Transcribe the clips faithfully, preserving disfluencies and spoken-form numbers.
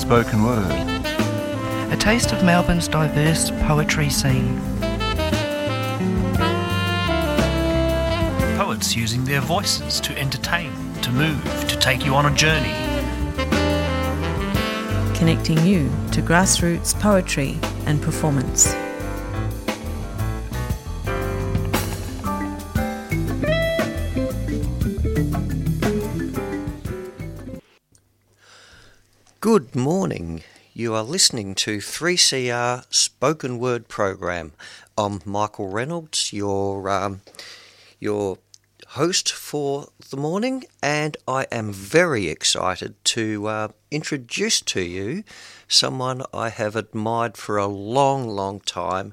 spoken word. A taste of Melbourne's diverse poetry scene. Poets using their voices to entertain, to move, to take you on a journey. Connecting you to grassroots poetry and performance. Good morning. You are listening to three C R Spoken Word Program. I'm Michael Reynolds, your um, your host for the morning, and I am very excited to uh, introduce to you someone I have admired for a long, long time,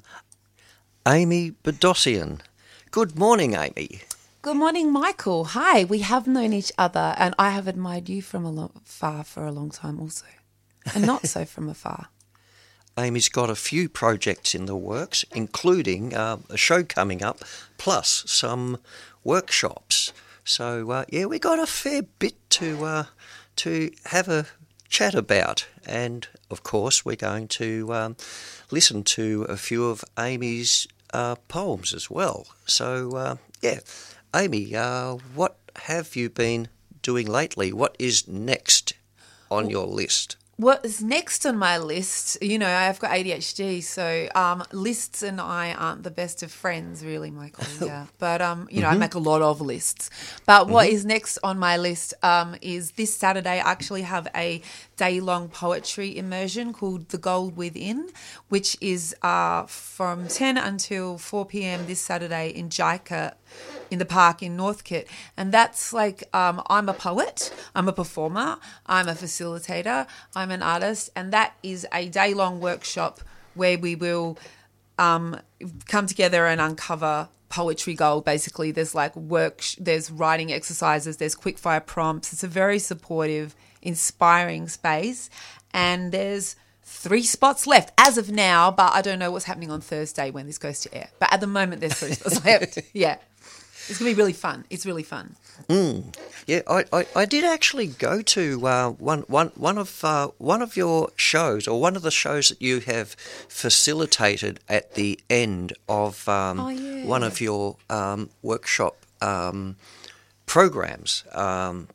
Amy Bedosian. Good morning, Amy. Good morning, Michael. Hi, we have known each other, and I have admired you from a long, far for a long time also, and not so from afar. Amy's got a few projects in the works, including uh, a show coming up, plus some workshops. So, uh, yeah, we got a fair bit to uh, to have a chat about. And, of course, we're going to um, listen to a few of Amy's uh, poems as well. So, uh, yeah. Amy, uh, what have you been doing lately? What is next on your list? What is next on my list? You know, I've got A D H D, so um, lists and I aren't the best of friends, really, Michael. Yeah, but um, you know, Mm-hmm. I make a lot of lists. But what Mm-hmm. is next on my list um, is this Saturday. I actually have a day-long poetry immersion called The Gold Within, which is uh, from ten until four p.m. this Saturday in JICA, in the park in Northcote. And that's like, um, I'm a poet, I'm a performer, I'm a facilitator, I'm an artist, and that is a day-long workshop where we will um, come together and uncover poetry gold. Basically, there's like work, there's writing exercises, there's quickfire prompts. It's a very supportive, inspiring space, and there's three spots left as of now, but I don't know what's happening on Thursday when this goes to air. But at the moment, there's three spots left. Yeah. It's going to be really fun. It's really fun. Mm. Yeah, I, I, I did actually go to uh, one, one, one of uh, one of your shows, or one of the shows that you have facilitated at the end of um, Oh, yeah. one of your um, workshop um, programs, um,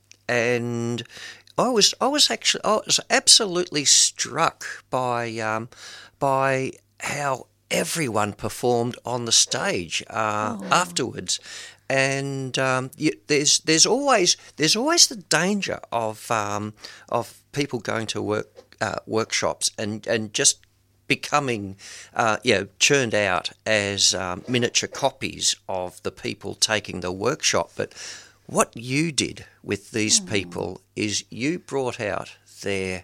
and I was I was actually I was absolutely struck by um, by how everyone performed on the stage uh, Oh. afterwards. And um, you, there's there's always there's always the danger of um, of people going to work uh, workshops and, and just becoming uh, you know, churned out as um, miniature copies of the people taking the workshop. But what you did with these people is you brought out their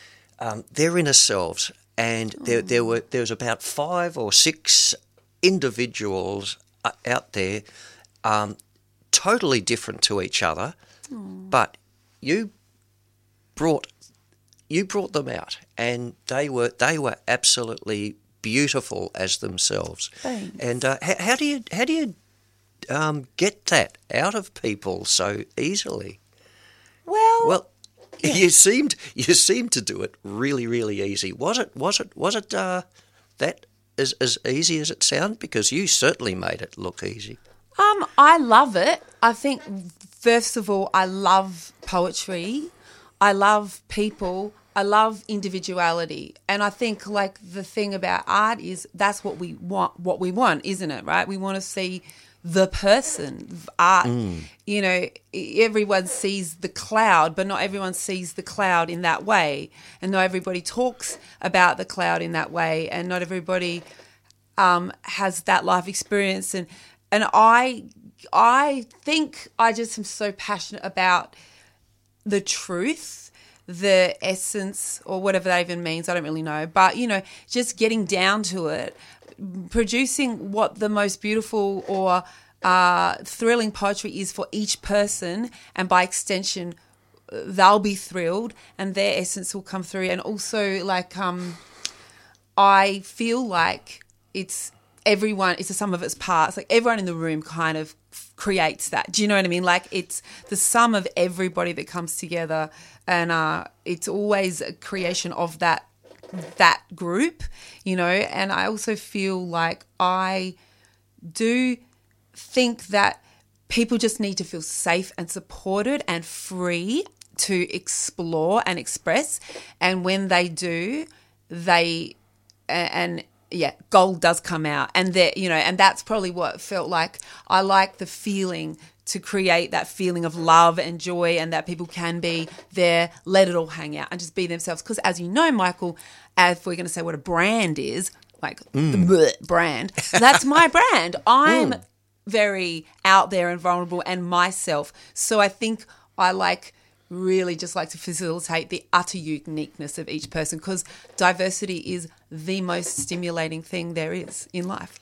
um, their inner selves, and there there were there was about five or six individuals uh, out there. Um, totally different to each other, Aww. but you brought you brought them out, and they were they were absolutely beautiful as themselves. Thanks. And uh, how, how do you how do you um, get that out of people so easily? Well, Well, you seemed you seemed to do it really really easy. Was it was it was it uh, that as as easy as it sounded? Because you certainly made it look easy. Um, I love it. I think, first of all, I love poetry. I love people. I love individuality. And I think, like, the thing about art is that's what we want, what we want, isn't it, right? We want to see the person. Art, Mm. you know, everyone sees the cloud, but not everyone sees the cloud in that way. And not everybody talks about the cloud in that way. And not everybody um, has that life experience. And And I I think I just am so passionate about the truth, the essence, or whatever that even means. I don't really know. But, you know, just getting down to it, producing what the most beautiful or uh, thrilling poetry is for each person, and by extension, they'll be thrilled and their essence will come through. And also, like, um, I feel like it's everyone, it's the sum of its parts. Like everyone in the room kind of creates that. Do you know what I mean? Like it's the sum of everybody that comes together, and uh, it's always a creation of that that group, you know. And I also feel like I do think that people just need to feel safe and supported and free to explore and express. And when they do, they and yeah, gold does come out, and that, you know, and that's probably what felt like. I like the feeling to create that feeling of love and joy, and that people can be there, let it all hang out and just be themselves. Because as you know, Michael, if we're going to say what a brand is, like mm. the bleh brand, that's my brand. I'm mm. very out there and vulnerable and myself. So I think I like really just like to facilitate the utter uniqueness of each person, because diversity is the most stimulating thing there is in life.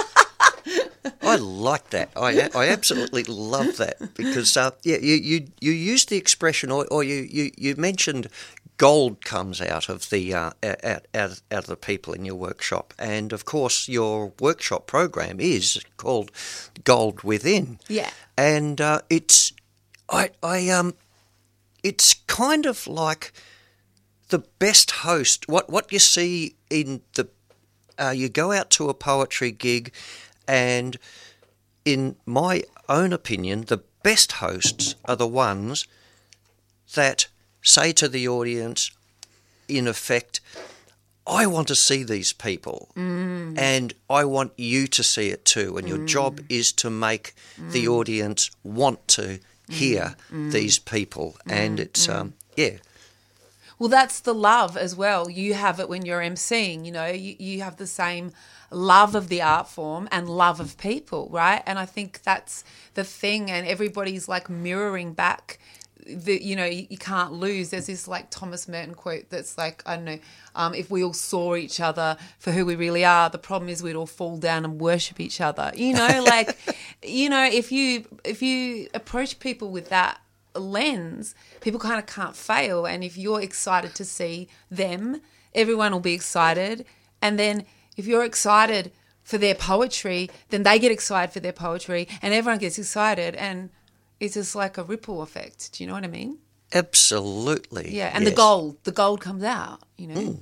I like that. I I absolutely love that, because uh, yeah, you, you you used the expression, or, or you, you, you mentioned gold comes out of the uh, out, out out of the people in your workshop, and of course your workshop program is called Gold Within. Yeah, and uh, it's I I um. It's kind of like the best host. What what you see in the, uh, you go out to a poetry gig, and in my own opinion, the best hosts are the ones that say to the audience, in effect, I want to see these people, mm. and I want you to see it too. And your mm. job is to make mm. the audience want to hear mm. these people, and mm. it's um yeah well, that's the love as well. You have it when you're emceeing, you know, you, you have the same love of the art form and love of people, right? And I think that's the thing, and everybody's like mirroring back the, you know, you, you can't lose. There's this like Thomas Merton quote that's like, I don't know, um, if we all saw each other for who we really are, the problem is we'd all fall down and worship each other. You know, like, you know, if you if you approach people with that lens, people kind of can't fail. And if you're excited to see them, everyone will be excited. And then if you're excited for their poetry, then they get excited for their poetry, and everyone gets excited, and it's just like a ripple effect. Do you know what I mean? Absolutely. Yeah, and yes. the gold, the gold comes out, you know. Mm.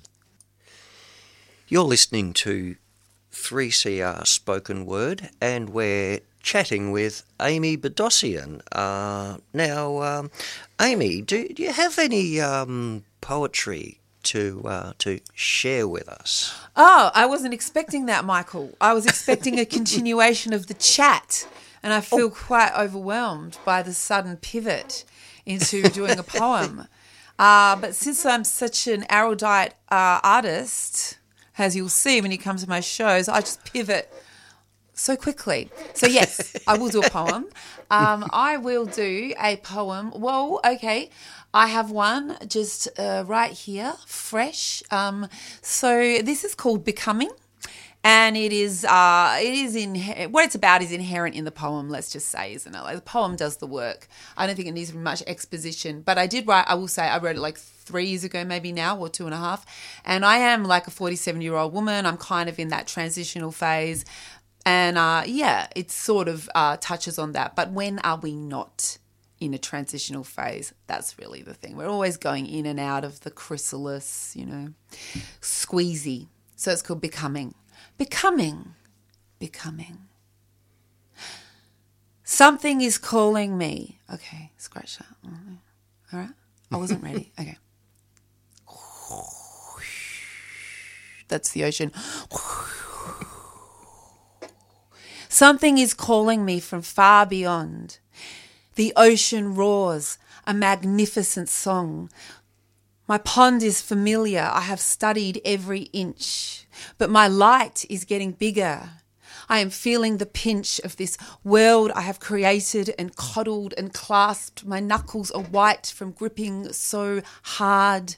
You're listening to three C R Spoken Word, and we're chatting with Amy Bedossian. Uh, now, um, Amy, do, do you have any um, poetry to uh, to share with us? Oh, I wasn't expecting that, Michael. I was expecting a continuation of the chat. And I feel oh. quite overwhelmed by the sudden pivot into doing a poem. Uh, but since I'm such an erudite uh, artist, as you'll see when you come to my shows, I just pivot so quickly. So, yes, I will do a poem. Um, I will do a poem. Well, okay, I have one just uh, right here, fresh. Um, so this is called Becoming. And it is, uh, it is in what it's about is inherent in the poem. Let's just say, isn't it? Like the poem does the work. I don't think it needs much exposition. But I did write. I will say, I wrote it like three years ago, maybe now, or two and a half. And I am like a forty-seven-year-old woman. I'm kind of in that transitional phase, and uh, yeah, it sort of uh, touches on that. But when are we not in a transitional phase? That's really the thing. We're always going in and out of the chrysalis, you know, squeezy. So it's called Becoming. Becoming, becoming. Something is calling me. Okay, scratch that. All right. I wasn't ready. Okay. That's the ocean. Something is calling me from far beyond. The ocean roars, a magnificent song. My pond is familiar. I have studied every inch. But my light is getting bigger. I am feeling the pinch of this world I have created and coddled and clasped. My knuckles are white from gripping so hard.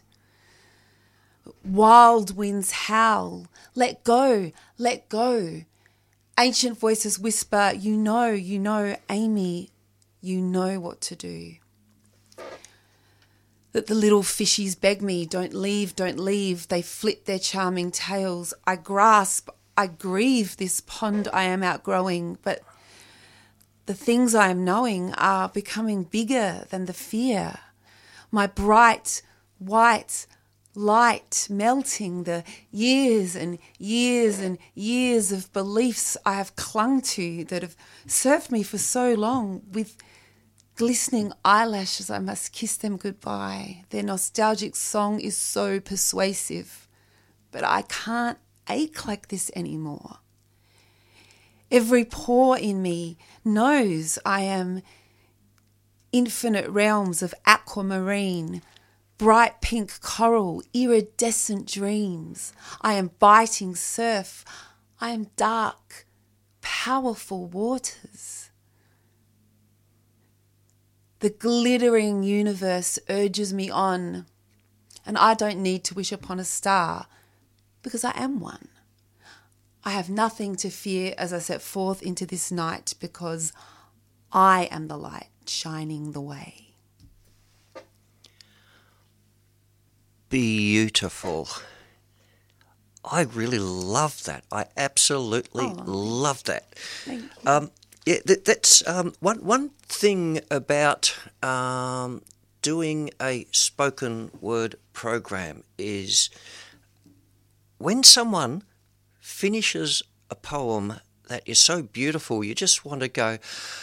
Wild winds howl. Let go, let go. Ancient voices whisper, you know, you know, Amy, you know what to do. That the little fishies beg me, don't leave, don't leave. They flip their charming tails. I grasp, I grieve this pond I am outgrowing, but the things I am knowing are becoming bigger than the fear. My bright, white light melting the years and years and years of beliefs I have clung to that have served me for so long. With glistening eyelashes, I must kiss them goodbye. Their nostalgic song is so persuasive, but I can't ache like this anymore. Every pore in me knows I am infinite realms of aquamarine, bright pink coral, iridescent dreams. I am biting surf. I am dark, powerful waters. The glittering universe urges me on, and I don't need to wish upon a star because I am one. I have nothing to fear as I set forth into this night because I am the light shining the way. Beautiful. I really love that. I absolutely Oh. love that. Thank you. Um, yeah, that, that's um, one one thing about um, doing a spoken word program is when someone finishes a poem that is so beautiful, you just want to go,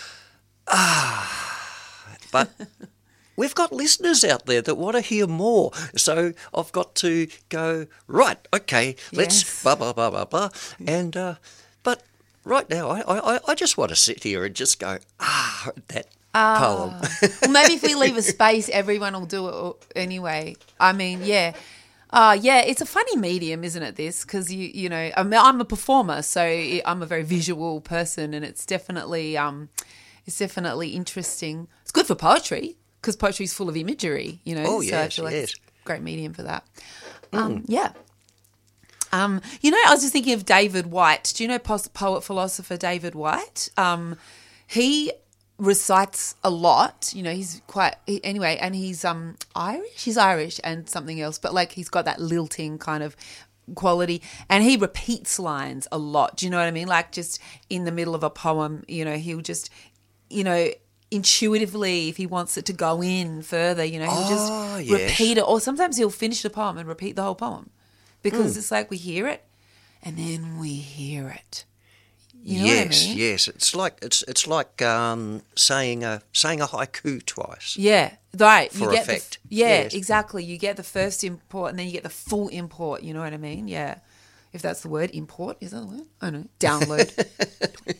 ah, but we've got listeners out there that want to hear more. So I've got to go, right, okay, let's Yes. blah, blah, blah, blah, blah. And, uh, but right now, I, I, I just want to sit here and just go, ah, that poem. Well, maybe if we leave a space, everyone will do it anyway. I mean, yeah. Uh, yeah, it's a funny medium, isn't it, this? Because, you you know, I'm, I'm a performer, so I'm a very visual person, and it's definitely um, it's definitely interesting. It's good for poetry because poetry is full of imagery, you know. Oh, so I yes, feel like yes. it's a great medium for that. Um, yeah. Um, you know, I was just thinking of David White. Do you know pos- poet philosopher David White? Um, he recites a lot. You know, he's quite he, anyway, and he's um Irish. He's Irish and something else, but like he's got that lilting kind of quality, and he repeats lines a lot. Do you know what I mean? Like just in the middle of a poem, you know, he'll just, you know, intuitively, if he wants it to go in further, you know, he'll just Oh, yes. repeat it, or sometimes he'll finish the poem and repeat the whole poem because Mm. it's like we hear it and then we hear it. You know yes, what I mean? yes. It's like it's it's like um, saying a saying a haiku twice. Yeah, right. For you get effect. The, yeah, Yes. exactly. You get the first import and then you get the full import. You know what I mean? Yeah. If that's the word, import. Is that the word? I don't know. Download.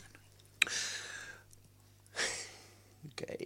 Okay.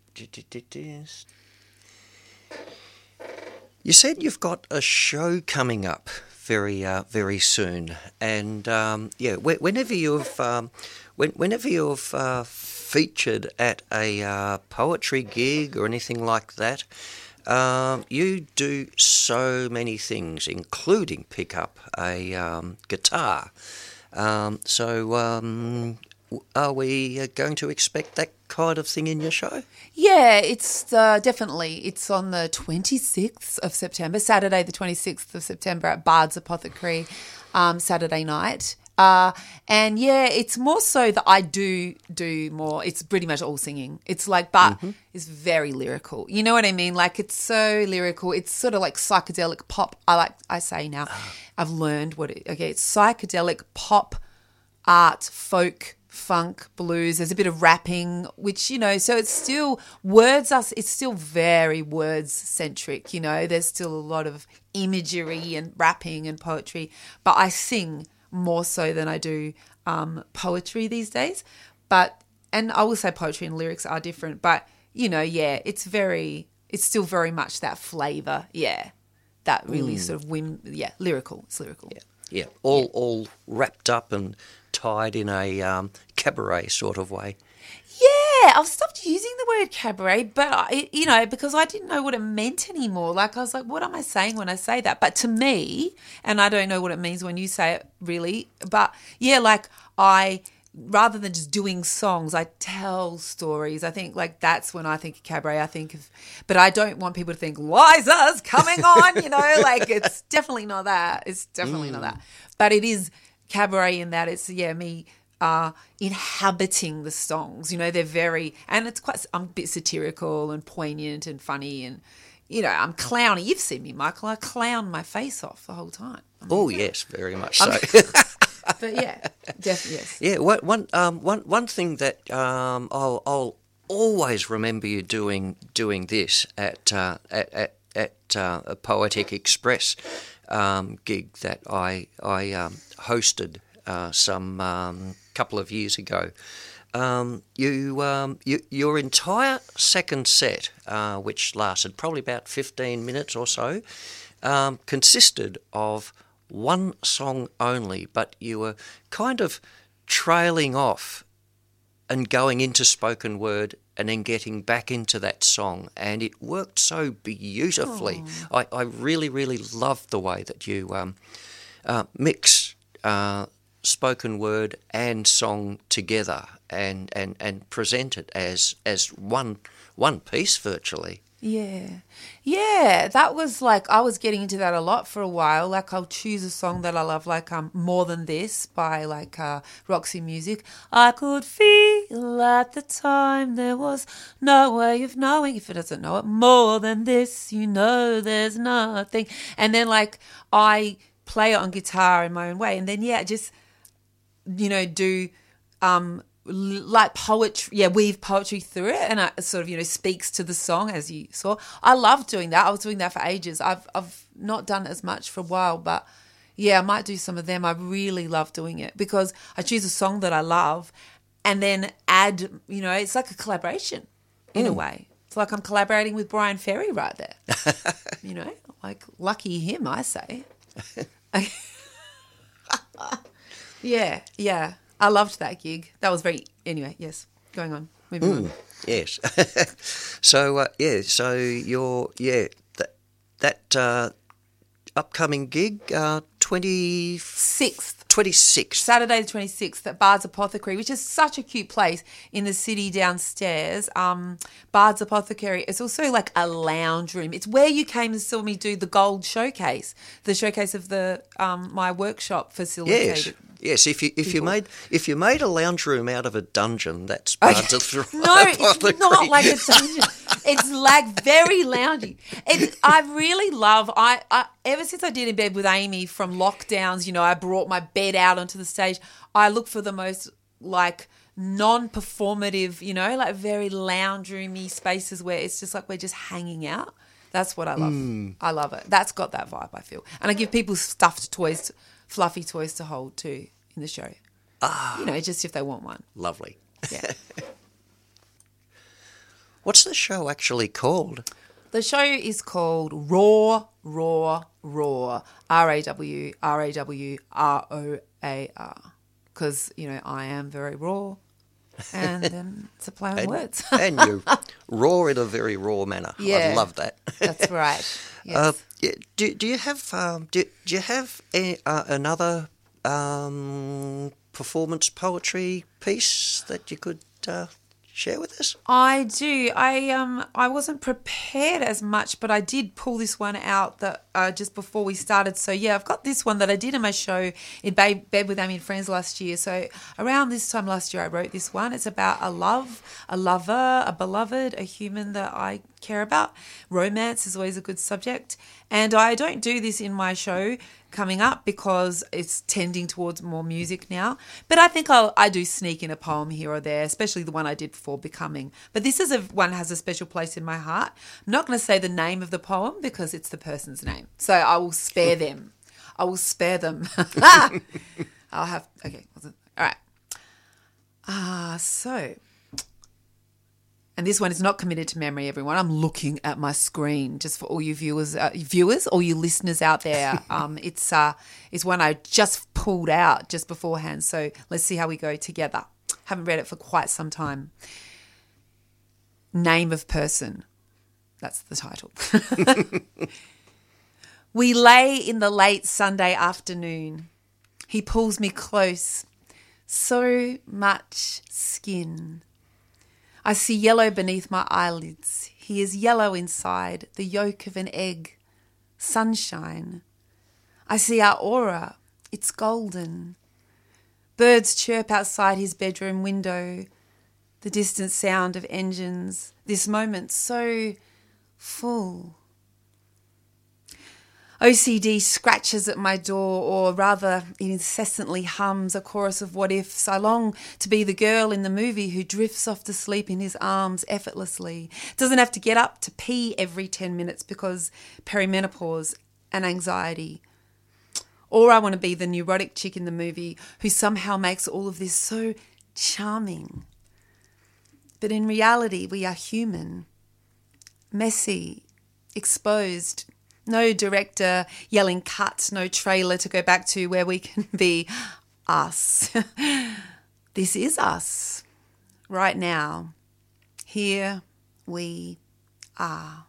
You said you've got a show coming up very uh, very soon, and um, yeah, whe- whenever you've um, when, whenever you've uh, featured at a uh, poetry gig or anything like that, um, you do so many things, including pick up a um, guitar. Um, so, um, w- are we uh, going to expect that kind of thing in your show? Yeah, it's uh, definitely. It's on the twenty-sixth of September, Saturday the twenty-sixth of September at Bard's Apothecary, um, Saturday night. Uh, and yeah, it's more so that I do do more. It's pretty much all singing. It's like, but Mm-hmm. it's very lyrical. You know what I mean? Like it's so lyrical. It's sort of like psychedelic pop. I like, I say now, I've learned what it, okay, it's psychedelic pop, art, folk, funk, blues. There's a bit of rapping, which, you know, so it's still words us. It's still very words centric, you know, there's still a lot of imagery and rapping and poetry, but I sing more so than I do um, poetry these days. But, and I will say poetry and lyrics are different, but, you know, yeah, it's very, it's still very much that flavour. Yeah. That really sort of whim, yeah, lyrical. It's lyrical. Yeah, yeah, all all wrapped up and tied in a um, cabaret sort of way. Yeah, I've stopped using the word cabaret, but I, you know, because I didn't know what it meant anymore. Like I was like, what am I saying when I say that? But to me, and I don't know what it means when you say it really, but yeah, like I, rather than just doing songs, I tell stories. I think like that's when I think of cabaret. I think of, but I don't want people to think Liza's coming on, you know, like it's definitely not that. It's definitely not that. But it is cabaret in that it's, yeah, me uh, inhabiting the songs. You know, they're very, and it's quite, I'm a bit satirical and poignant and funny and, you know, I'm clowny. You've seen me, Michael. I clown my face off the whole time. I mean, Oh, yes, very much so. but yeah, definitely, yes. Yeah, one, one, um, one, one thing that um, I'll, I'll always remember you doing doing this at uh, at at, at uh, a Poetic Express um, gig that I I um, hosted uh, some um, couple of years ago. Um, you, um, you your entire second set, uh, which lasted probably about fifteen minutes or so, um, consisted of one song only, but you were kind of trailing off and going into spoken word and then getting back into that song, and it worked so beautifully. I, I really, really loved the way that you um, uh, mix uh, spoken word and song together and, and, and present it as as one one piece virtually. Yeah. Yeah, that was like, I was getting into that a lot for a while. Like, I'll choose a song that I love, like um, More Than This by like uh, Roxy Music. I could feel at the time there was no way of knowing, if it doesn't know it, more than this, you know, there's nothing. And then like I play it on guitar in my own way. And then, yeah, just, you know, do um like poetry, yeah, weave poetry through it, and it sort of, you know, speaks to the song, as you saw. I love doing that. I was doing that for ages. I've I've not done it as much for a while, but yeah, I might do some of them. I really love doing it because I choose a song that I love and then add, you know, it's like a collaboration in mm. a way. It's like I'm collaborating with Brian Ferry right there. You know, like lucky him, I say. yeah, yeah. I loved that gig. That was very, anyway, yes, going on. Moving mm, on. Yes. so, uh, yeah, so your, yeah, that, that uh, upcoming gig, uh, twenty-sixth. twenty-sixth. Saturday the twenty-sixth at Bard's Apothecary, which is such a cute place in the city downstairs. Um, Bard's Apothecary. It's also like a lounge room. It's where you came and saw me do the gold showcase, the showcase of the um, my workshop facilitated. Yes. Yes, if you if people. you made if you made a lounge room out of a dungeon, that's Bard's Apothecary. No, it's not like a dungeon. It's like very loungy. It's, I really love. I, I ever since I did In Bed with Amy from lockdowns, you know, I brought my bed out onto the stage. I look for the most like non-performative, you know, like very lounge roomy spaces where it's just like we're just hanging out. That's what I love. Mm. I love it. That's got that vibe, I feel. And I give people stuffed toys, fluffy toys to hold too in the show. Ah. You know, just if they want one. Lovely. Yeah. What's the show actually called? The show is called Raw, Raw, Raw. R A W, R A W, R O A R. Because, you know, I am very raw. And then it's a play on and, words. And you raw in a very raw manner. Yeah, I love that. That's right. Yes. Uh, yeah, do, do you have um, do, do you have a, uh, another um, performance poetry piece that you could uh, share with us? I do. I um I wasn't prepared as much, but I did pull this one out that uh, just before we started. So yeah, I've got this one that I did in my show in Bed with Amy and Friends last year. So around this time last year, I wrote this one. It's about a love, a lover, a beloved, a human that I care about. Romance is always a good subject, and I don't do this in my show coming up because it's tending towards more music now. But I think I'll, I do sneak in a poem here or there, especially the one I did before Becoming. But this is a one has a special place in my heart. I'm not going to say the name of the poem because it's the person's name. So I will spare them. I will spare them. I'll have, okay. All right. Ah, uh, so... And this one is not committed to memory, everyone. I'm looking at my screen just for all you viewers, uh, viewers, all you listeners out there. Um, it's uh, it's one I just pulled out just beforehand. So let's see how we go together. Haven't read it for quite some time. Name of person. That's the title. We lay in the late Sunday afternoon. He pulls me close. So much skin. I see yellow beneath my eyelids. He is yellow inside, the yolk of an egg. Sunshine. I see our aura. It's golden. Birds chirp outside his bedroom window. The distant sound of engines. This moment so full. O C D scratches at my door, or rather it incessantly hums a chorus of what ifs. I long to be the girl in the movie who drifts off to sleep in his arms effortlessly. Doesn't have to get up to pee every ten minutes because perimenopause and anxiety. Or I want to be the neurotic chick in the movie who somehow makes all of this so charming. But in reality, we are human, messy, exposed. No director yelling cut, no trailer to go back to where we can be us. This is us right now. Here we are.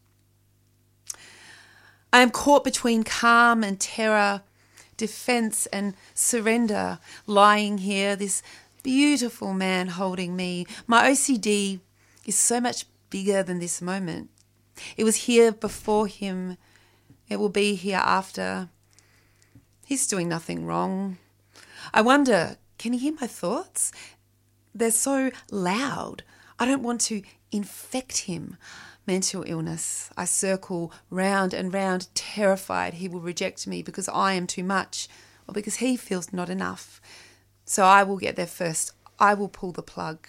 I am caught between calm and terror, defense and surrender, lying here, this beautiful man holding me. My O C D is so much bigger than this moment. It was here before him. It will be here after. He's doing nothing wrong. I wonder, can he hear my thoughts? They're so loud. I don't want to infect him. Mental illness. I circle round and round, terrified he will reject me because I am too much, or because he feels not enough. So I will get there first. I will pull the plug.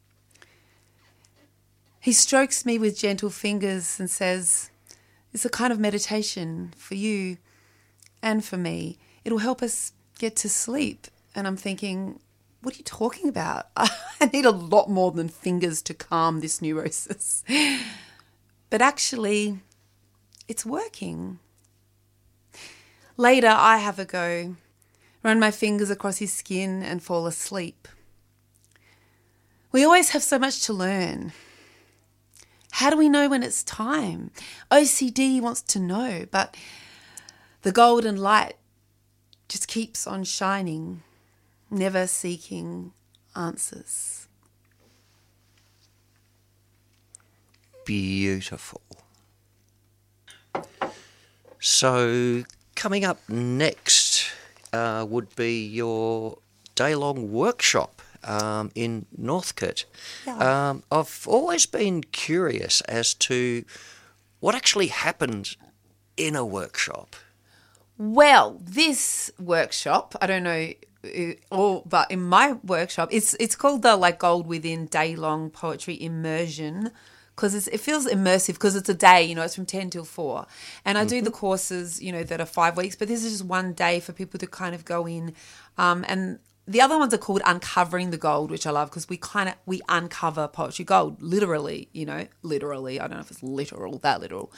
He strokes me with gentle fingers and says, it's a kind of meditation for you and for me. It'll help us get to sleep. And I'm thinking, what are you talking about? I need a lot more than fingers to calm this neurosis. But actually, it's working. Later, I have a go, run my fingers across his skin and fall asleep. We always have so much to learn. How do we know when it's time? O C D wants to know, but the golden light just keeps on shining, never seeking answers. Beautiful. So coming up next uh, would be your day-long workshop um, in Northcote. Yeah. Um, I've always been curious as to what actually happened in a workshop. Well, this workshop, I don't know, uh, all, but in my workshop, it's it's called the like Gold Within Day Long Poetry Immersion, because it feels immersive because it's a day, you know, it's from ten till four. And I mm-hmm. do the courses, you know, that are five weeks, but this is just one day for people to kind of go in. Um, and the other ones are called Uncovering the Gold, which I love because we kind of, we uncover poetry gold, literally, you know, literally. I don't know if it's literal, that literal.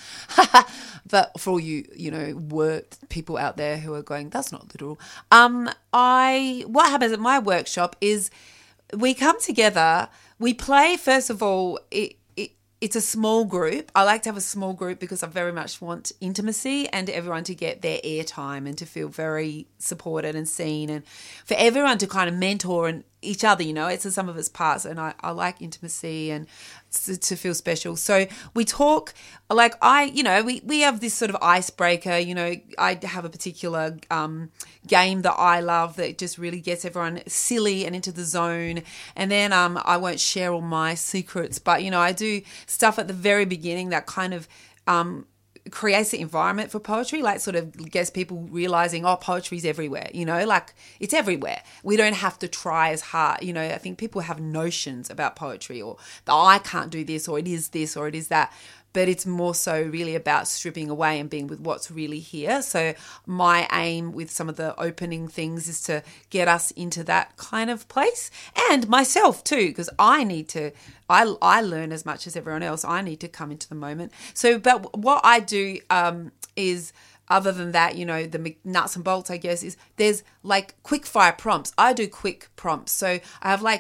But for all you, you know, word people out there who are going, that's not literal. Um, I, what happens at my workshop is we come together, we play, first of all, it, It's a small group. I like to have a small group because I very much want intimacy and everyone to get their airtime and to feel very supported and seen, and for everyone to kind of mentor and each other, you know, it's the sum of its parts. And I, I like intimacy and to, to feel special. So we talk, like I, you know, we, we have this sort of icebreaker, you know, I have a particular um, game that I love that just really gets everyone silly and into the zone. And then um, I won't share all my secrets, but, you know, I do stuff at the very beginning that kind of um, creates the environment for poetry, like sort of gets people realizing, oh, poetry's everywhere, you know, like it's everywhere. We don't have to try as hard. You know, I think people have notions about poetry, or the I can't do this, or it is this, or it is that. But it's more so really about stripping away and being with what's really here. So my aim with some of the opening things is to get us into that kind of place, and myself too, because I need to, I, I learn as much as everyone else. I need to come into the moment. So, but what I do um, is, other than that, you know, the nuts and bolts, I guess, is there's like quick fire prompts. I do quick prompts. So I have like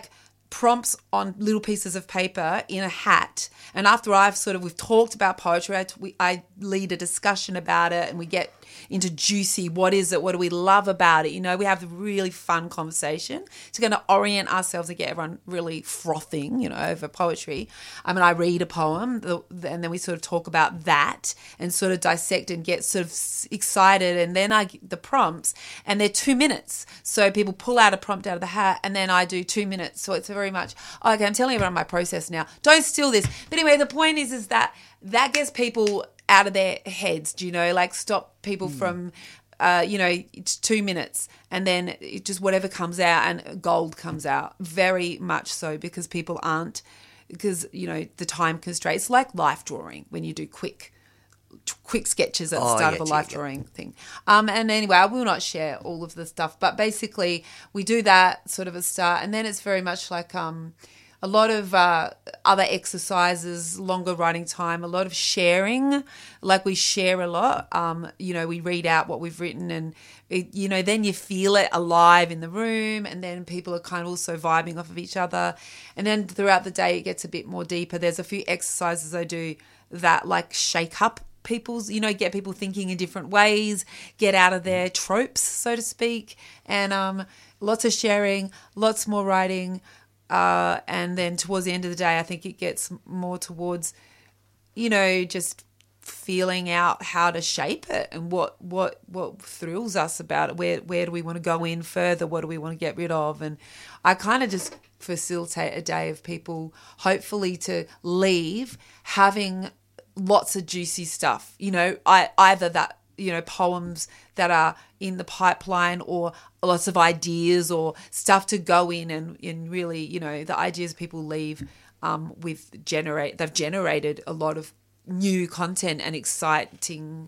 prompts on little pieces of paper in a hat. And after I've sort of, we've talked about poetry, I, we, I lead a discussion about it and we get into juicy, what is it? What do we love about it? You know, we have a really fun conversation. It's going to orient ourselves and get everyone really frothing, you know, over poetry. I mean, I read a poem the, and then we sort of talk about that and sort of dissect and get sort of excited. And then I get the prompts and they're two minutes. So people pull out a prompt out of the hat and then I do two minutes. So it's very much, oh, okay, I'm telling everyone my process now. Don't steal this. But anyway, the point is, is that that gets people out of their heads, do you know, like stop people mm. from, uh, you know, it's two minutes and then it just whatever comes out and gold comes out, very much so, because people aren't, because, you know, the time constraints, like life drawing when you do quick quick sketches at the oh, start yeah, of a life yeah. drawing thing. Um, and anyway, I will not share all of the stuff, but basically we do that sort of a start and then it's very much like um, a lot of uh, other exercises, longer writing time, a lot of sharing, like we share a lot. Um, you know, we read out what we've written and, it, you know, then you feel it alive in the room and then people are kind of also vibing off of each other. And then throughout the day it gets a bit more deeper. There's a few exercises I do that like shake up people's, you know, get people thinking in different ways, get out of their tropes, so to speak. And um, lots of sharing, lots more writing. Uh, and then towards the end of the day, I think it gets more towards, you know, just feeling out how to shape it and what what what thrills us about it. Where where do we want to go in further? What do we want to get rid of? And I kind of just facilitate a day of people, hopefully, to leave having lots of juicy stuff. You know, I either that. you know, poems that are in the pipeline or lots of ideas or stuff to go in and, and really, you know, the ideas people leave um, with generate, they've generated a lot of new content and exciting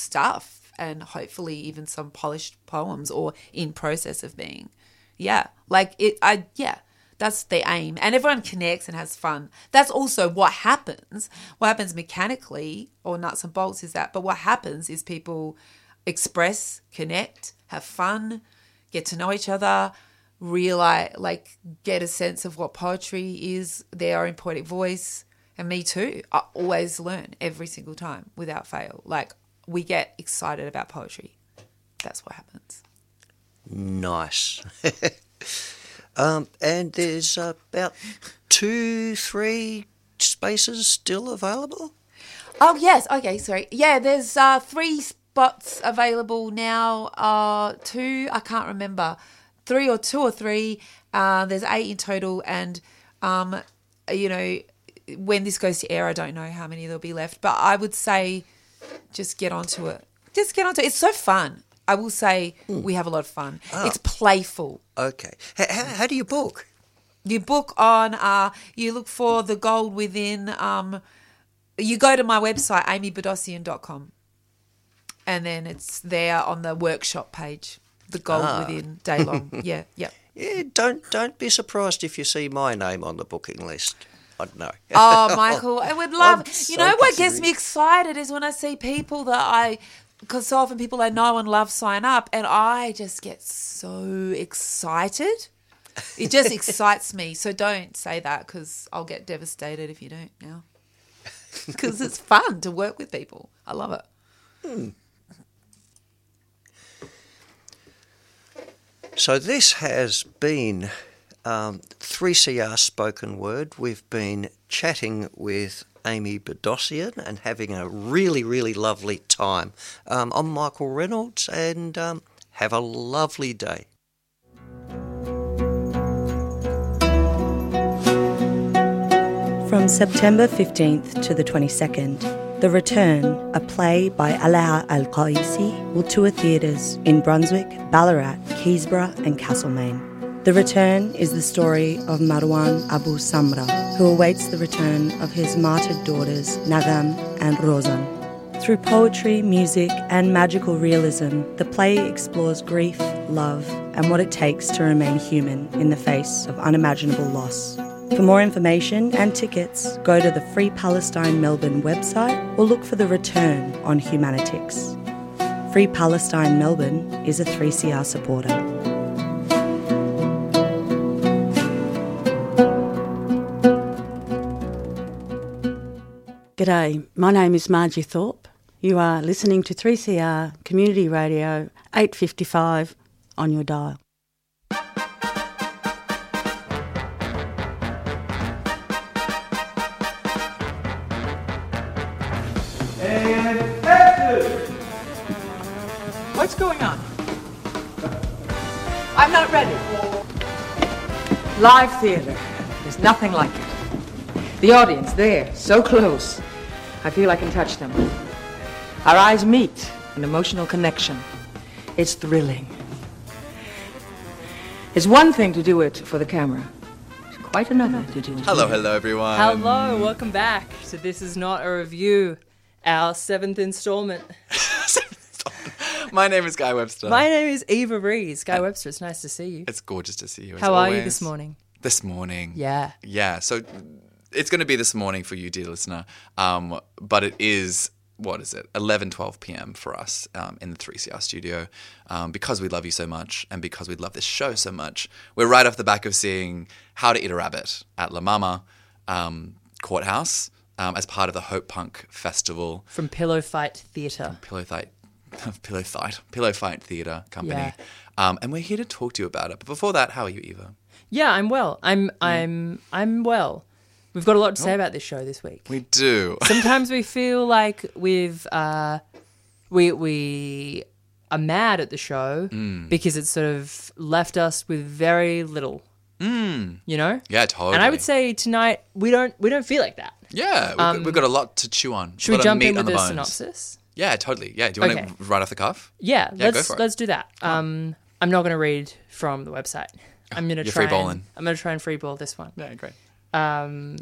stuff and hopefully even some polished poems or in process of being. Yeah. Like it, I, yeah. That's the aim. And everyone connects and has fun. That's also what happens. What happens mechanically or nuts and bolts is that. But what happens is people express, connect, have fun, get to know each other, realize, like get a sense of what poetry is, their own poetic voice. And me too. I always learn every single time without fail. Like we get excited about poetry. That's what happens. Nice. Um, and there's uh, about two, three spaces still available? Oh, yes. Okay, sorry. Yeah, there's uh, three spots available now. Uh, two, I can't remember. Three or two or three. Uh, there's eight in total. And, um, you know, when this goes to air, I don't know how many there'll be left. But I would say just get onto it. Just get onto it. It's so fun. I will say mm. we have a lot of fun. Oh. It's playful. Okay. How, how, how do you book? You book on, uh, you look for The Gold Within. Um, you go to my website, amy bedosian dot com, and then it's there on the workshop page, The Gold ah. Within, day long. yeah, yeah. Yeah, don't, don't be surprised if you see my name on the booking list. I don't know. Oh, Michael, I would love, so you know what gets me excited is when I see people that I... Because so often people I know and love sign up and I just get so excited. It just excites me. So don't say that because I'll get devastated if you don't now. Because it's fun to work with people. I love it. Hmm. So this has been um, three C R Spoken Word. We've been chatting with Amy Bedosian and having a really, really lovely time. Um, I'm Michael Reynolds and um, have a lovely day. From September fifteenth to the twenty-second, The Return, a play by Alaa Al-Qaisi, will tour theatres in Brunswick, Ballarat, Keysborough and Castlemaine. The Return is the story of Marwan Abu Samra, who awaits the return of his martyred daughters Nagam and Rozan. Through poetry, music and magical realism, the play explores grief, love and what it takes to remain human in the face of unimaginable loss. For more information and tickets, go to the Free Palestine Melbourne website or look for The Return on Humanitix. Free Palestine Melbourne is a three C R supporter. G'day, my name is Margie Thorpe. You are listening to three C R Community Radio eight fifty-five on your dial. And action! What's going on? I'm not ready. Live theatre. There's nothing like it. The audience there, so close. I feel I can touch them. Our eyes meet, an emotional connection. It's thrilling. It's one thing to do it for the camera. It's quite another to do it. Hello, hello, everyone. Hello, welcome back to This Is Not a Review, our seventh installment. My name is Guy Webster. My name is Eva Rees. Guy Webster, it's nice to see you. It's gorgeous to see you, as How always. are you this morning? This morning? Yeah. Yeah, so it's going to be this morning for you, dear listener, um, but it is, what is it, eleven, twelve p.m. for us um, in the three C R studio um, because we love you so much and because we love this show so much. We're right off the back of seeing How to Eat a Rabbit at La Mama um, Courthouse um, as part of the Hope Punk Festival. From Pillow Fight Theatre. Pillow Fight. Pillow Fight. Pillow Fight Theatre Company. Yeah. Um, and we're here to talk to you about it. But before that, how are you, Eva? Yeah, I'm well. I'm I'm I'm well. We've got a lot to say Oh. about this show this week. We do. Sometimes we feel like we've uh, we we are mad at the show Mm. because it's sort of left us with very little. Mm. You know? Yeah, totally. And I would say tonight we don't we don't feel like that. Yeah, we've, Um, got, we've got a lot to chew on. Should a we lot of jump meat in on with the a bones. synopsis? Yeah, totally. Yeah, do you want Okay. to right off the cuff? Yeah, Yeah, let's go for it. let's do that. Um, I'm not going to read from the website. I'm going to You're try. freeballing. And, I'm going to try and freeball this one. Yeah, great. Um,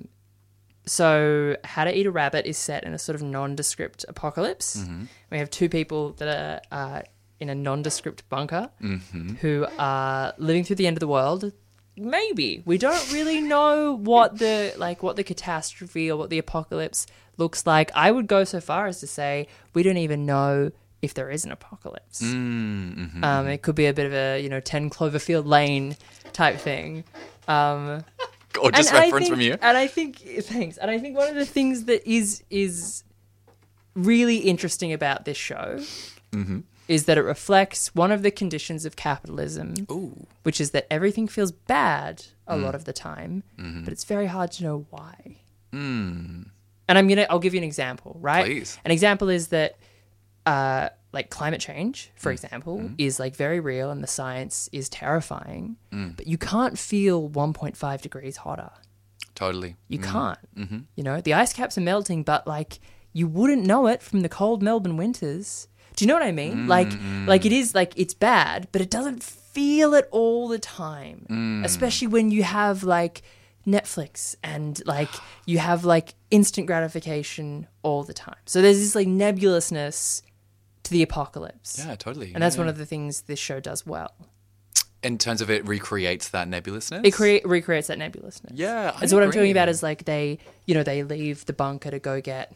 so How to Eat a Rabbit is set in a sort of nondescript apocalypse. Mm-hmm. We have two people that are uh, in a nondescript bunker Mm-hmm. who are living through the end of the world. Maybe we don't really know what the like what the catastrophe or what the apocalypse looks like. I would go so far as to say we don't even know if there is an apocalypse. Mm-hmm. Um, it could be a bit of a you know ten Cloverfield Lane type thing. Um, Gorgeous and I reference think- from you. And I think thanks. And I think one of the things that is is really interesting about this show Mm-hmm. is that it reflects one of the conditions of capitalism, Ooh. which is that everything feels bad a Mm. lot of the time, Mhm. but it's very hard to know why. Mm. And I'm gonna I'll give you an example, right? Please. An example is that uh, like climate change, for Mm. example, Mm. is like very real and the science is terrifying, Mm. but you can't feel one point five degrees hotter. Totally. You Mm. can't. Mm-hmm. You know, the ice caps are melting, but like you wouldn't know it from the cold Melbourne winters. Do you know what I mean? Mm, Like, mm. like it is like it's bad, but it doesn't feel it all the time. Mm. Especially when you have like Netflix and like you have like instant gratification all the time. So there's this like nebulousness to the apocalypse. Yeah, totally. And that's Yeah, one yeah. of the things this show does well. In terms of it recreates that nebulousness? It crea- recreates that nebulousness. Yeah, I And so what I'm talking agree. about is like they, you know, they leave the bunker to go get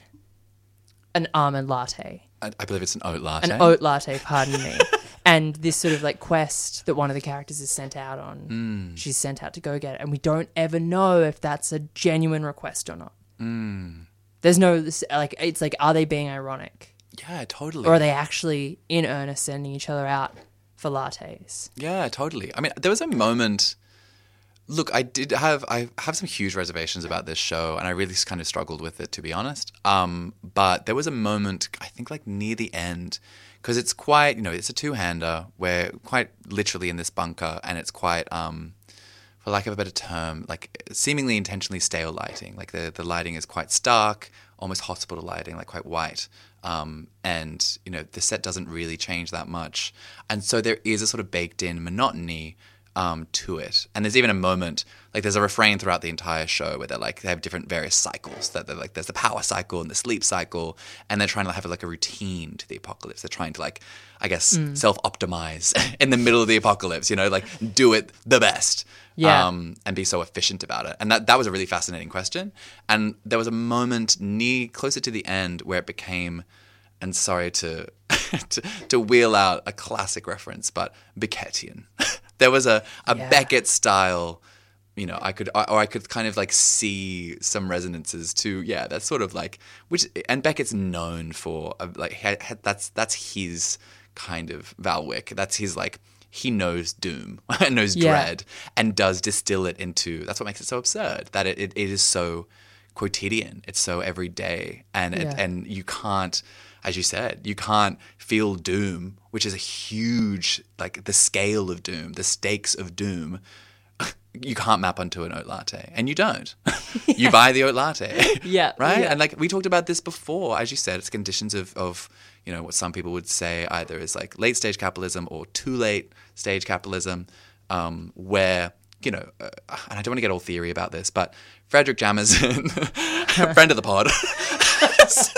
an almond latte. I, I believe it's an oat latte. An oat latte, pardon me. And this sort of like quest that one of the characters is sent out on, Mm. she's sent out to go get it. And we don't ever know if that's a genuine request or not. Mm. There's no, this- like, it's like, are they being ironic? Yeah, totally. Or are they actually in earnest sending each other out for lattes? Yeah, totally. I mean, there was a moment. Look, I did have I have some huge reservations about this show, and I really kind of struggled with it, to be honest. Um, but there was a moment, I think, like near the end, because it's quite, you know, it's a two-hander. We're quite literally in this bunker, and it's quite, um, for lack of a better term, like seemingly intentionally stale lighting. Like the the lighting is quite stark, almost hospital lighting, like quite white. Um, and, you know, the set doesn't really change that much. And so there is a sort of baked-in monotony um, to it. And there's even a moment, like there's a refrain throughout the entire show where they're like, they have different various cycles. That they're like, there's the power cycle and the sleep cycle, and they're trying to have like a routine to the apocalypse. They're trying to like, I guess, Mm. self-optimize in the middle of the apocalypse, you know, like do it the best. Yeah. Um, and be so efficient about it. And that, that was a really fascinating question. And there was a moment near, closer to the end where it became, and sorry to to, to wheel out a classic reference, but Beckettian. There was a, a Yeah. Beckett-style you know, I could, or I could kind of like see some resonances to, yeah, that's sort of like, which, and Beckett's known for, uh, like, ha, ha, that's that's his kind of Val Wick. That's his, like, he knows doom, knows Yeah. dread, and does distill it into, that's what makes it so absurd, that it, it, it is so quotidian, it's so everyday, and it, Yeah. and you can't, as you said, you can't feel doom, which is a huge, like, the scale of doom, the stakes of doom, you can't map onto an oat latte, and you don't. You buy the oat latte, Yeah, right? yeah. And like we talked about this before, as you said, it's conditions of, of you know what some people would say either is like late stage capitalism or too late stage capitalism, um, where you know, uh, and I don't want to get all theory about this, but Frederick Jameson, friend of the pod, has,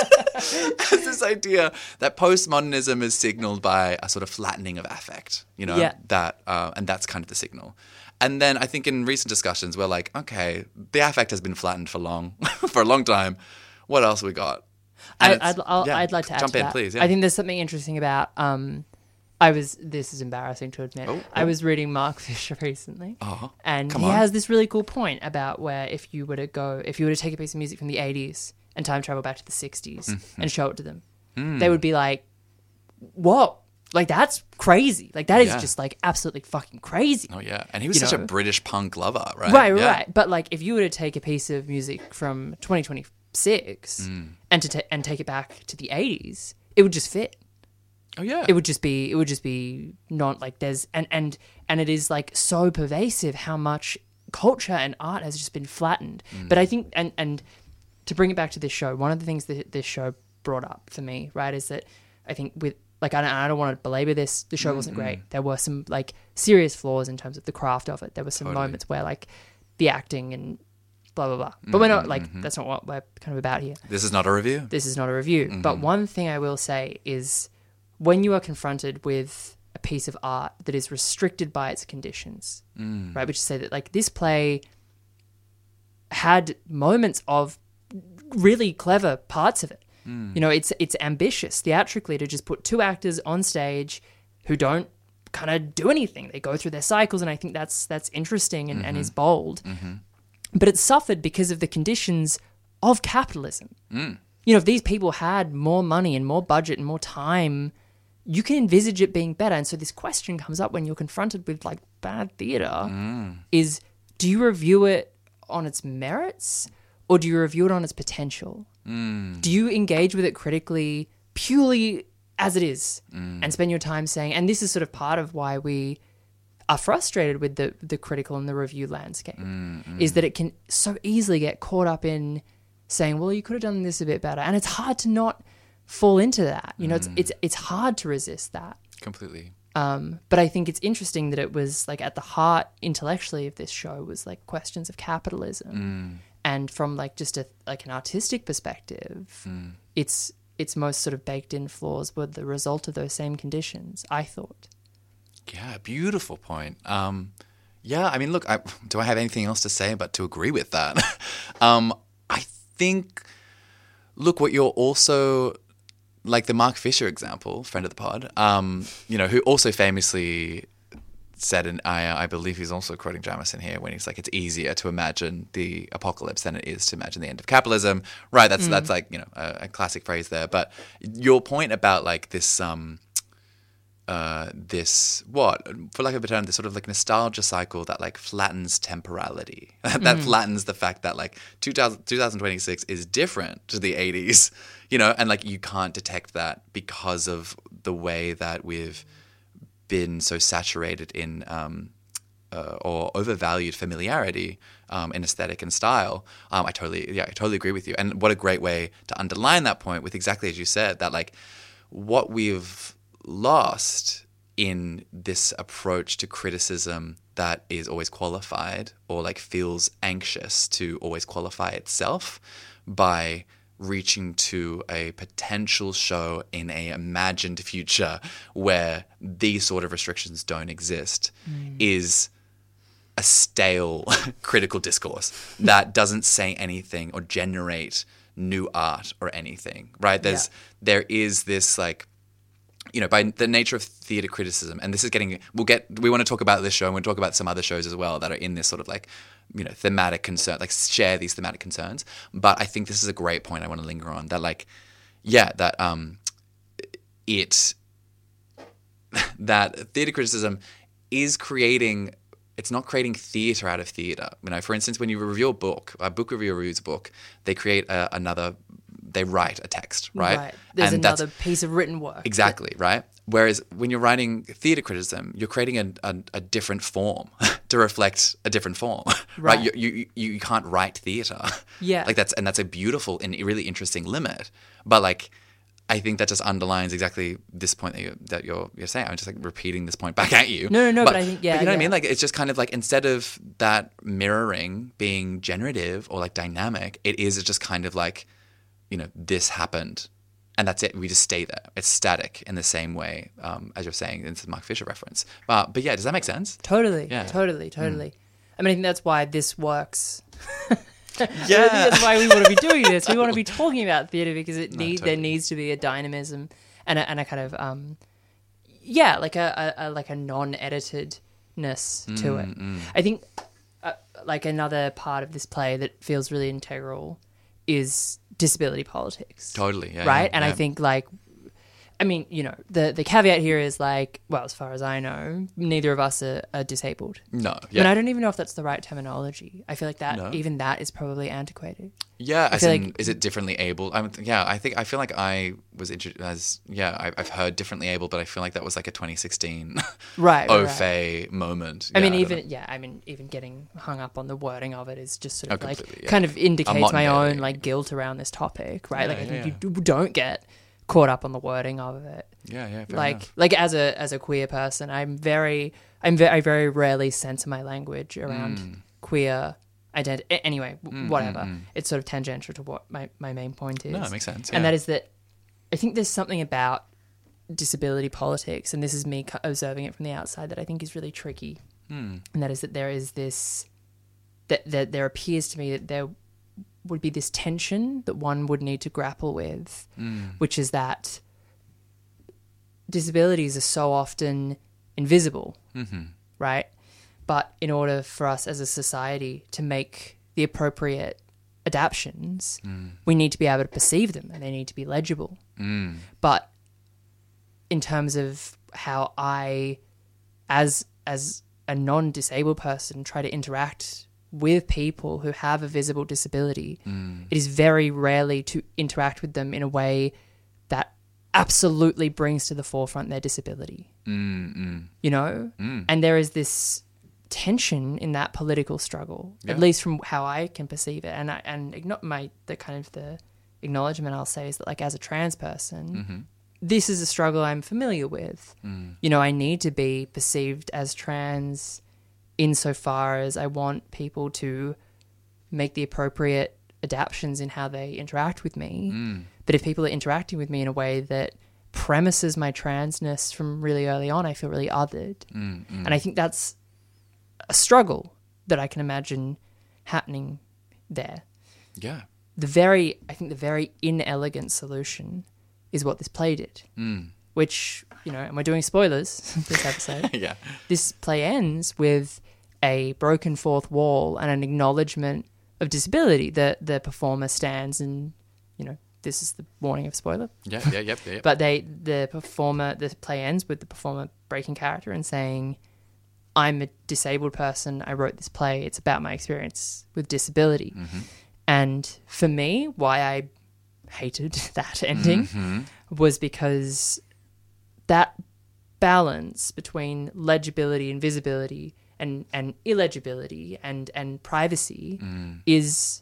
has this idea that postmodernism is signaled by a sort of flattening of affect, you know, Yeah. that, uh, and that's kind of the signal. And then I think in recent discussions, we're like, okay, the affect has been flattened for long, for a long time. What else we got? And I, it's- I'd, I'll, yeah, I'd like to add jump to in, that. please. Yeah. I think there's something interesting about. Um, I was. This is embarrassing to admit. Oh, I oh. was reading Mark Fisher recently, Oh, and come he on. has this really cool point about where if you were to go, if you were to take a piece of music from the eighties and time travel back to the sixties Mm-hmm. and show it to them, Hmm. they would be like, "Whoa!" Like that's crazy. Like that is Yeah. just like absolutely fucking crazy. Oh yeah, and he was You such know? a British punk lover, right? Right, right, Yeah. right. But like, if you were to take a piece of music from twenty twenty-six Mm. and to ta- and take it back to the eighties, it would just fit. Oh yeah, It would just be, it would just be not like there's and and and it is like so pervasive how much culture and art has just been flattened. Mm. But I think and and to bring it back to this show, one of the things that this show brought up for me, right, is that I think with like I don't, I don't want to belabor this. The show wasn't great. There were some like serious flaws in terms of the craft of it. There were some Totally. moments where like the acting and blah blah blah. But we're not like Mm-hmm. that's not what we're kind of about here. This is not a review. This is not a review. But one thing I will say is when you are confronted with a piece of art that is restricted by its conditions, right, which is say that like this play had moments of really clever parts of it. You know, it's it's ambitious theatrically to just put two actors on stage who don't kind of do anything. They go through their cycles, and I think that's that's interesting and, and is bold. But it suffered because of the conditions of capitalism. You know, if these people had more money and more budget and more time, you can envisage it being better. And so this question comes up when you're confronted with like bad theatre is, do you review it on its merits or do you review it on its potential? Do you engage with it critically purely as it is and spend your time saying, and this is sort of part of why we are frustrated with the, the critical and the review landscape, is that it can so easily get caught up in saying, well, you could have done this a bit better. And it's hard to not fall into that. You know, it's it's it's hard to resist that. Completely. Um, but I think it's interesting that it was like at the heart intellectually of this show was like questions of capitalism. And from like just a like an artistic perspective, it's its most sort of baked in flaws were the result of those same conditions, I thought. Yeah, beautiful point. Um, yeah, I mean, look, I, do I have anything else to say but to agree with that? um, I think, look, what you're also, like the Mark Fisher example, friend of the pod, um, you know, who also famously said, and I, I believe he's also quoting Jamison here when he's like, it's easier to imagine the apocalypse than it is to imagine the end of capitalism. Right, that's that's like, you know, a, a classic phrase there. But your point about like this... Um, Uh, this what for lack of a term, this sort of like nostalgia cycle that like flattens temporality, that flattens the fact that like two thousand, twenty twenty-six is different to the eighties, you know, and like you can't detect that because of the way that we've been so saturated in um, uh, or overvalued familiarity um, in aesthetic and style. Um, I totally, yeah, I totally agree with you. And what a great way to underline that point with exactly as you said, that like what we've lost in this approach to criticism that is always qualified or like feels anxious to always qualify itself by reaching to a potential show in a imagined future where these sort of restrictions don't exist mm. is a stale critical discourse that doesn't say anything or generate new art or anything, right? There's, yeah. there is this like, you know, by the nature of theatre criticism, and this is getting, we'll get, we want to talk about this show and we'll talk about some other shows as well that are in this sort of like, you know, thematic concern, like share these thematic concerns. But I think this is a great point I want to linger on, that like, yeah, that um, it, that theatre criticism is creating, it's not creating theatre out of theatre. You know, for instance, when you review a book, a book reviewer reviews a book, they create a, another, they write a text, right? Right. There's and another piece of written work. Exactly, right? Whereas when you're writing theatre criticism, you're creating a, a, a different form to reflect a different form, right? Right. You, you you can't write theatre. Yeah. Like that's, and that's a beautiful and really interesting limit. But like, I think that just underlines exactly this point that you're, that you're, you're saying. I'm just like repeating this point back at you. No, no, no, but I think- yeah, But you know what I yeah. mean? Like it's just kind of like, instead of that mirroring being generative or like dynamic, it is just kind of like, you know, this happened and that's it. We just stay there. It's static in the same way, um, as you're saying. It's a Mark Fisher reference. But, but yeah, does that make sense? Totally. Yeah. Totally. Totally. Mm. I mean, I think that's why this works. Yeah. I think that's why we want to be doing this. We want to be talking about theatre because it No, need, totally. there needs to be a dynamism and a, and a kind of, um, yeah, like a, a, a like a non-editedness to Mm, it. mm. I think uh, like another part of this play that feels really integral is disability politics. Totally, yeah, right? yeah, and I yeah. think like, I mean, you know, the, the caveat here is like, well, as far as I know, neither of us are, are disabled. No, And yeah. I don't even know if that's the right terminology. I feel like that, No. even that is probably antiquated. Yeah, I as feel in, like- is it differently able? I'm, yeah, I think I feel like I was intro- as yeah, I, I've heard differently able, but I feel like that was like a twenty sixteen Right, right, au right. fait moment. I Yeah, mean, don't even know. yeah, I mean, even getting hung up on the wording of it is just sort Oh, of like completely, yeah. kind of indicates modern my own day. like guilt around this topic, right? Yeah, like I yeah, think yeah. you d- don't get caught up on the wording of it. Yeah, yeah, fair like enough. like as a as a queer person, I'm very I'm very I very rarely censor my language around Mm. queer identity. Anyway, w Mm, whatever. mm, mm. It's sort of tangential to what my my main point is. No, it makes sense, And yeah. that is that I think there's something about disability politics, and this is me co- observing it from the outside, that I think is really tricky. Hmm. And that is that there is this that that there appears to me that there would be this tension that one would need to grapple with, Mm. which is that disabilities are so often invisible, Mhm. right? But in order for us as a society to make the appropriate adaptions, Mm. we need to be able to perceive them and they need to be legible. Mm. But in terms of how I, as as a non-disabled person, try to interact with people who have a visible disability, Mm. it is very rarely to interact with them in a way that absolutely brings to the forefront their disability. Mm, mm. You know? Mm. And there is this tension in that political struggle, Yeah. at least from how I can perceive it. And I, and igno- my the kind of the acknowledgement I'll say is that, like, as a trans person, Mhm. this is a struggle I'm familiar with. Mm. You know, I need to be perceived as trans insofar as I want people to make the appropriate adaptions in how they interact with me. Mm. But if people are interacting with me in a way that premises my transness from really early on, I feel really othered. Mm, mm. And I think that's a struggle that I can imagine happening there. Yeah. The very, I think the very inelegant solution is what this play did. Mm. Which, you know, and we're doing spoilers this episode. Yeah. This play ends with a broken fourth wall and an acknowledgement of disability. The the performer stands and, you know, this is the warning of spoiler. Yeah, yeah, yep, yeah, yep. But they, the performer, the play ends with the performer breaking character and saying, I'm a disabled person. I wrote this play. It's about my experience with disability. Mhm. And for me, why I hated that ending Mhm. was because that balance between legibility and visibility and, and illegibility and, and privacy Mm. is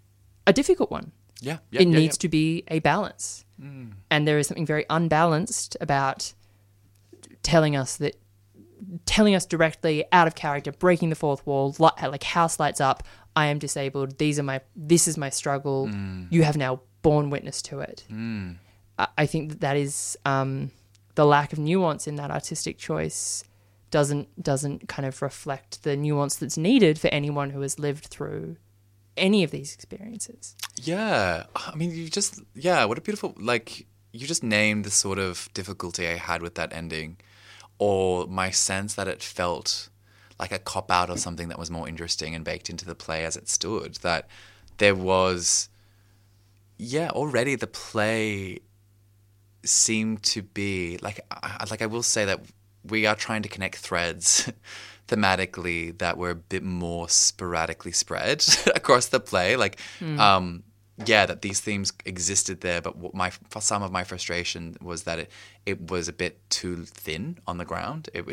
a difficult one. Yeah, yeah, it yeah, needs yeah. to be a balance. Mm. And there is something very unbalanced about telling us that, telling us directly out of character, breaking the fourth wall, li- like house lights up, I am disabled, these are my, this is my struggle, Mm. you have now borne witness to it. Mm. I, I think that that is um, the lack of nuance in that artistic choice doesn't doesn't kind of reflect the nuance that's needed for anyone who has lived through any of these experiences. Yeah. I mean, you just, yeah, what a beautiful, like, you just named the sort of difficulty I had with that ending, or my sense that it felt like a cop-out or something that was more interesting and baked into the play as it stood. That there was, yeah, already the play seemed to be, like, I, like I will say that we are trying to connect threads thematically that were a bit more sporadically spread across the play. Like, mm. um, yeah, that these themes existed there, but what my some of my frustration was that it, it was a bit too thin on the ground. It,